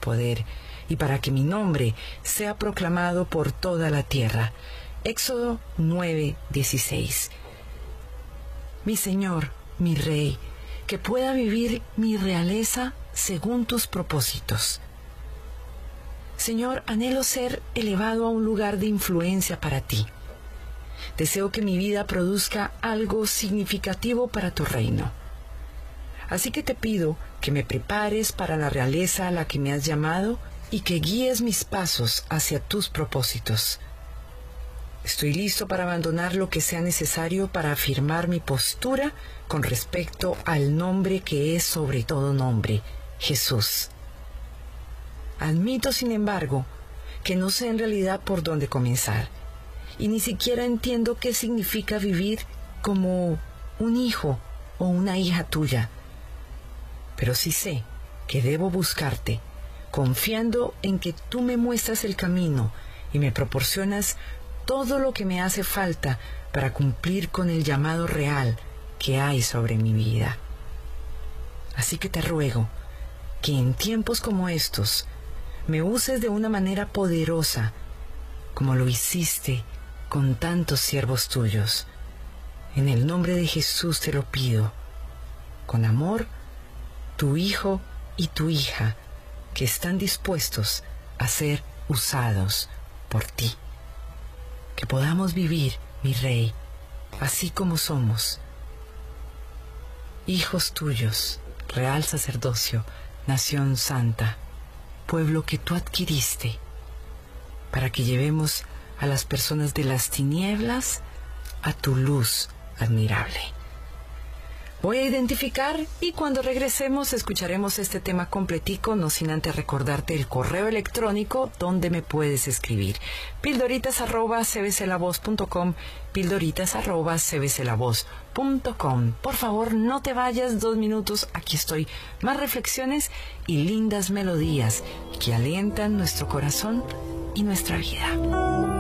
poder y para que mi nombre sea proclamado por toda la tierra. Éxodo 9:16. Mi Señor, mi Rey, que pueda vivir mi realeza según tus propósitos. Señor, anhelo ser elevado a un lugar de influencia para ti. Deseo que mi vida produzca algo significativo para tu reino. Así que te pido que me prepares para la realeza a la que me has llamado y que guíes mis pasos hacia tus propósitos. Estoy listo para abandonar lo que sea necesario para afirmar mi postura con respecto al nombre que es sobre todo nombre, Jesús. Admito, sin embargo, que no sé en realidad por dónde comenzar, y ni siquiera entiendo qué significa vivir como un hijo o una hija tuya. Pero sí sé que debo buscarte, confiando en que tú me muestras el camino y me proporcionas todo lo que me hace falta para cumplir con el llamado real que hay sobre mi vida. Así que te ruego que en tiempos como estos me uses de una manera poderosa, como lo hiciste con tantos siervos tuyos. En el nombre de Jesús te lo pido. Con amor, tu hijo y tu hija, que están dispuestos a ser usados por ti. Que podamos vivir, mi Rey, así como somos, hijos tuyos, real sacerdocio, nación santa, pueblo que tú adquiriste, para que llevemos a las personas de las tinieblas a tu luz admirable. Voy a identificar y cuando regresemos escucharemos este tema completico, no sin antes recordarte el correo electrónico donde me puedes escribir. pildoritas@cbclavoz.com, pildoritas@cbclavoz.com. Por favor, no te vayas, 2 minutos, aquí estoy. Más reflexiones y lindas melodías que alientan nuestro corazón y nuestra vida.